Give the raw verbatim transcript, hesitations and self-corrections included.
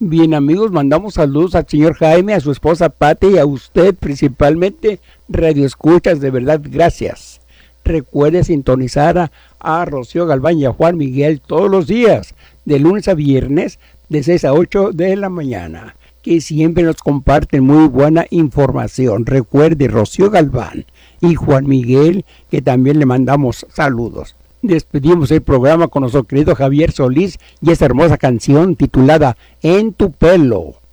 Bien, amigos, mandamos saludos al señor Jaime, a su esposa Pati y a usted principalmente, Radio Escuchas, de verdad, gracias. Recuerde sintonizar a, a Rocío Galván y a Juan Miguel todos los días, de lunes a viernes, de seis a ocho de la mañana, que siempre nos comparten muy buena información. Recuerde, Rocío Galván y Juan Miguel, que también le mandamos saludos. Despedimos el programa con nuestro querido Javier Solís y esta hermosa canción titulada En tu pelo.